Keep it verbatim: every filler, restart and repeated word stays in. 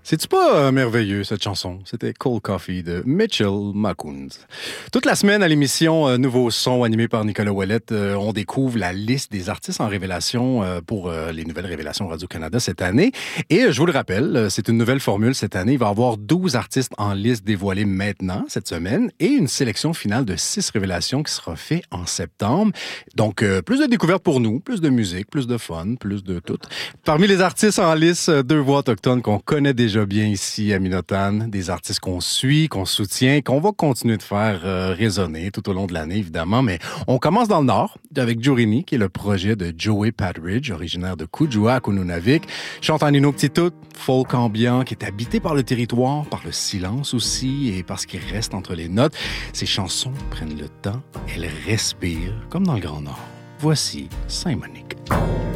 C'est-tu pas euh, merveilleux, cette chanson? C'était Cold Coffee de Mitchell McCoons. Toute la semaine à l'émission euh, Nouveau Son, animée par Nicolas Ouellette, euh, on découvre la liste des artistes en révélation euh, pour euh, les nouvelles révélations Radio-Canada cette année. Et euh, je vous le rappelle, euh, c'est une nouvelle formule cette année. Il va y avoir douze artistes en liste dévoilés maintenant, cette semaine, et une sélection finale de six révélations qui sera faite en septembre. Donc, euh, plus de découvertes pour nous, plus de musique, plus de fun, plus de tout. Parmi les artistes en liste, deux voix autochtones qu'on connaît déjà bien ici à Minotan, des artistes qu'on suit, qu'on soutient, qu'on va continuer de faire euh, résonner tout au long de l'année, évidemment. Mais on commence dans le Nord, avec Jurini, qui est le projet de Joey Patridge, originaire de Kujua, au Nunavik. Chante en Inuktitut, folk ambiant, qui est habité par le territoire, par le silence aussi, et par ce qui reste entre les notes. Ces chansons prennent le temps, elles respirent, comme dans le Grand Nord. Voici Saint-Monique.